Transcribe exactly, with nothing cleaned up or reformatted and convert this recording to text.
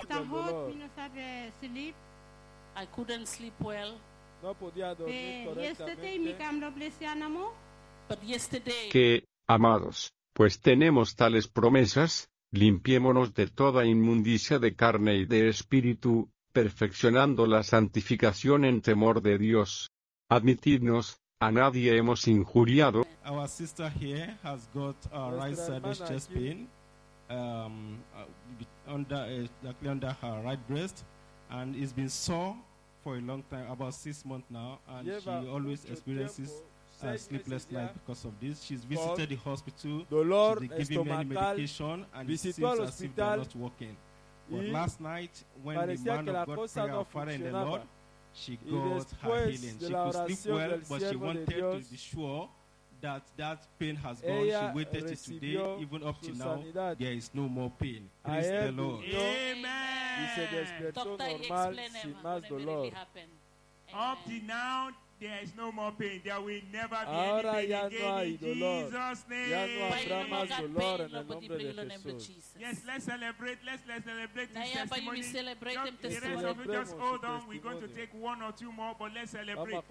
del Hot, dolor. no sabe sleep. I couldn't sleep well. No podía dormir Eh, yesterday mi correctamente. kam lo blesianamo. But yesterday, Que, amados, pues tenemos tales promesas, limpiémonos de toda inmundicia de carne y de espíritu, perfeccionando la santificación en temor de Dios. Admitidnos, a nadie hemos injuriado. Our sister here has got a right Nuestra side hermana chest aquí. pain um, uh, be- under, uh, exactly under her right breast, and it's been sore for a long time, about six months now, and Lleva she always mucho experiences tiempo, uh, seis sleepless meses ya, night because of this. She's por visited the hospital, dolor she's been given many estomacal, medication, and it seems visitó al as if they're hospital not working. But y last night, when the parecía man que la of God cosa prayed, no our Father in the funcionaba. Lord, she Y got her después healing. de She la could sleep oración well, del but she siervo de wanted to Dios, be sure that that pain has gone. ella She waited till today, recibió even up su to now, sanidad. there is no more pain. A Praise the él Lord. durmió y Amen. se despertó Doctor, he normal, explained sin what más really dolor. happened. Up Amen. to now, there is no more pain. There will never be Ahora any ya pain no hay again in dolor. Jesus' name. Ya no By habrá you, más God, dolor pain, en el nobody nombre de bring on name of Jesús. Jesus. Yes, let's celebrate. Let's let's celebrate this Naya, but you testimony. celebrate them Just, the rest testimony. of you just Celebremos hold su on. We're going to testimonio. take one or two more, but let's Vamos celebrate. a